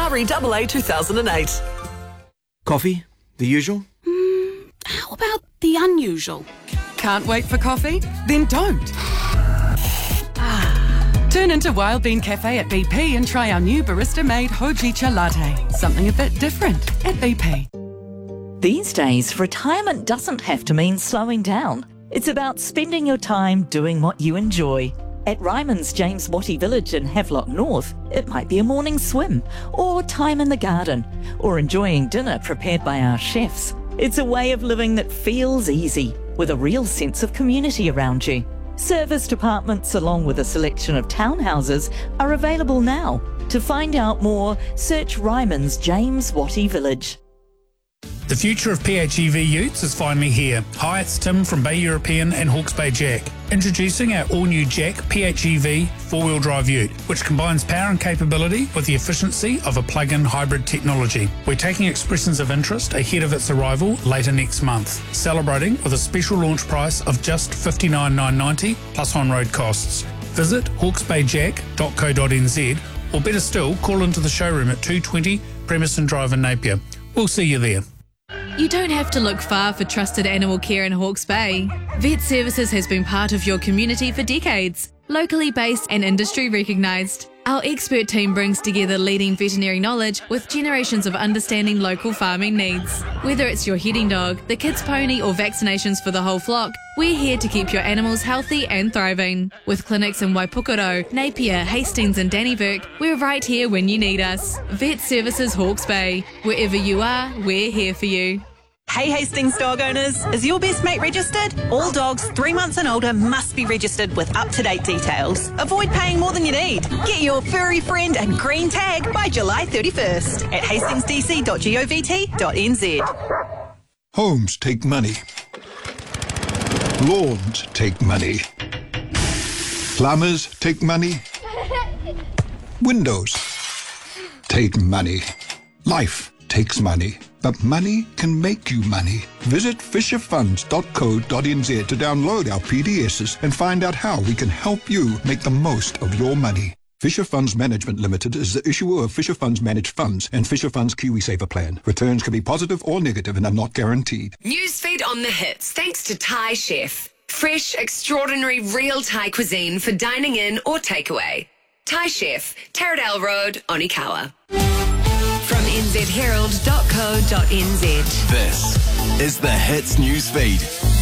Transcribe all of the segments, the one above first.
REAA 2008. Coffee? The usual? How about the unusual? Can't wait for coffee? Then don't. Turn into Wild Bean Cafe at BP and try our new barista-made Hojicha latte. Something a bit different at BP. These days, retirement doesn't have to mean slowing down. It's about spending your time doing what you enjoy. At Ryman's James Wattie Village in Havelock North, it might be a morning swim, or time in the garden, or enjoying dinner prepared by our chefs. It's a way of living that feels easy, with a real sense of community around you. Serviced apartments along with a selection of townhouses are available now. To find out more, search Ryman's James Wattie Village. The future of PHEV utes is finally here. Hi, it's Tim from Bay European and Hawke's Bay Jack. Introducing our all-new Jack PHEV four-wheel drive ute, which combines power and capability with the efficiency of a plug-in hybrid technology. We're taking expressions of interest ahead of its arrival later next month, celebrating with a special launch price of just $59,990 plus on-road costs. Visit hawksbayjack.co.nz, or better still, call into the showroom at 220 Premiston Drive in Napier. We'll see you there. You don't have to look far for trusted animal care in Hawke's Bay. Vet Services has been part of your community for decades, locally based and industry recognised. Our expert team brings together leading veterinary knowledge with generations of understanding local farming needs. Whether it's your heading dog, the kids' pony or vaccinations for the whole flock, we're here to keep your animals healthy and thriving. With clinics in Waipukoro, Napier, Hastings and Dannyburg, we're right here when you need us. Vet Services Hawke's Bay. Wherever you are, we're here for you. Hey Hastings dog owners, is your best mate registered? All dogs 3 months and older must be registered with up-to-date details. Avoid paying more than you need. Get your furry friend a green tag by July 31st at hastingsdc.govt.nz. Homes take money. Lawns take money. Plumbers take money. Windows take money. Life takes money. But money can make you money. Visit fisherfunds.co.nz to download our PDSs and find out how we can help you make the most of your money. Fisher Funds Management Limited is the issuer of Fisher Funds Managed Funds and Fisher Funds KiwiSaver Plan. Returns can be positive or negative and are not guaranteed. Newsfeed on the hits thanks to Thai Chef. Fresh, extraordinary, real Thai cuisine for dining in or takeaway. Thai Chef, Taradale Road, Onikawa. From nzherald.co.nz. This is the Hits Newsfeed.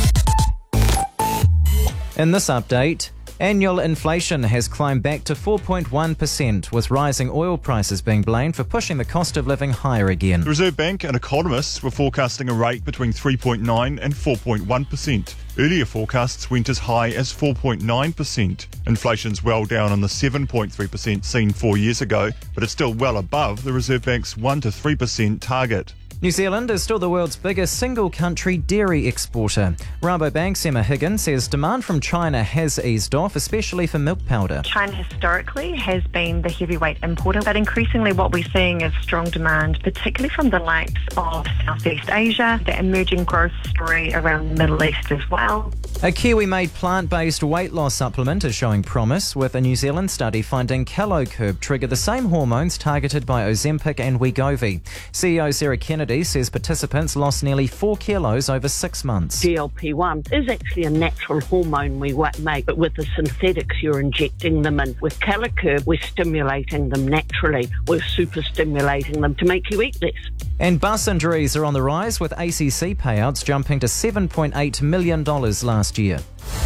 In this update, annual inflation has climbed back to 4.1%, with rising oil prices being blamed for pushing the cost of living higher again. The Reserve Bank and economists were forecasting a rate between 3.9 and 4.1%. Earlier forecasts went as high as 4.9%. Inflation's well down on the 7.3% seen 4 years ago, but it's still well above the Reserve Bank's 1 to 3% target. New Zealand is still the world's biggest single-country dairy exporter. Rabobank's Emma Higgins says demand from China has eased off, especially for milk powder. China historically has been the heavyweight importer, but increasingly what we're seeing is strong demand, particularly from the likes of Southeast Asia, the emerging growth story around the Middle East as well. A Kiwi-made plant-based weight loss supplement is showing promise, with a New Zealand study finding CaloCurb trigger the same hormones targeted by Ozempic and Wegovy. CEO Sarah Kennedy says participants lost nearly 4 kilos over 6 months. GLP-1 is actually a natural hormone we make, but with the synthetics you're injecting them in. With CaloCurb, we're stimulating them naturally. We're super stimulating them to make you eat less. And bus injuries are on the rise, with ACC payouts jumping to $7.8 million last year.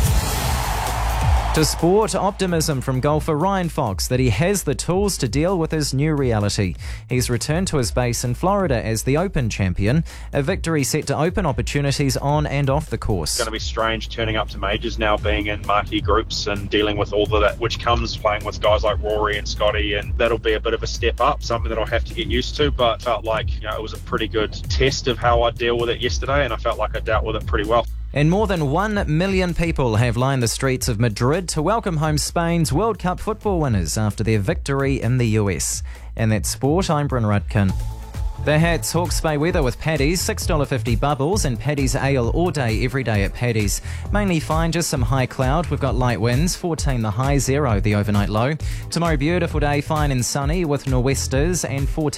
To sport, optimism from golfer Ryan Fox that he has the tools to deal with his new reality. He's returned to his base in Florida as the Open champion, a victory set to open opportunities on and off the course. It's going to be strange turning up to majors now, being in marquee groups and dealing with all of that, which comes playing with guys like Rory and Scotty, and that'll be a bit of a step up, something that I'll have to get used to, but felt like it was a pretty good test of how I'd deal with it yesterday, and I felt like I dealt with it pretty well. And more than 1 million people have lined the streets of Madrid to welcome home Spain's World Cup football winners after their victory in the US. And that's sport. I'm Bryn Rudkin. The Hats Hawke's Bay weather with Paddy's, $6.50 bubbles and Paddy's ale all day, every day at Paddy's. Mainly fine, just some high cloud. We've got light winds, 14 the high, 0 the overnight low. Tomorrow beautiful day, fine and sunny with nor'westers and 14